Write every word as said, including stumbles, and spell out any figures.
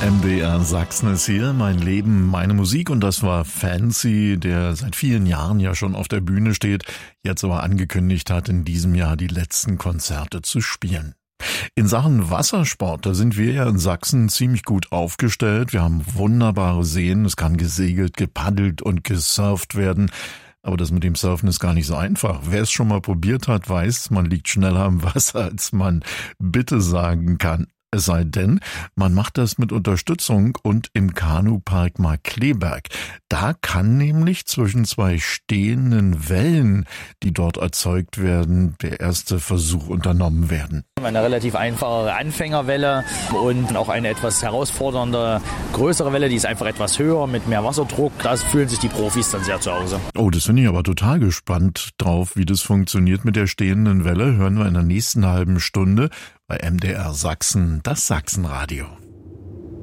M D R Sachsen ist hier, mein Leben, meine Musik, und das war Fancy, der seit vielen Jahren ja schon auf der Bühne steht, jetzt aber angekündigt hat, in diesem Jahr die letzten Konzerte zu spielen. In Sachen Wassersport, da sind wir ja in Sachsen ziemlich gut aufgestellt. Wir haben wunderbare Seen, es kann gesegelt, gepaddelt und gesurft werden. Aber das mit dem Surfen ist gar nicht so einfach. Wer es schon mal probiert hat, weiß, man liegt schneller im Wasser, als man bitte sagen kann. Es sei denn, man macht das mit Unterstützung und im Kanupark Markkleeberg. Da kann nämlich zwischen zwei stehenden Wellen, die dort erzeugt werden, der erste Versuch unternommen werden. Eine relativ einfache Anfängerwelle und auch eine etwas herausfordernde, größere Welle, die ist einfach etwas höher mit mehr Wasserdruck. Da fühlen sich die Profis dann sehr zu Hause. Oh, das finde ich aber total gespannt drauf, wie das funktioniert mit der stehenden Welle. Hören wir in der nächsten halben Stunde bei M D R Sachsen, das Sachsenradio.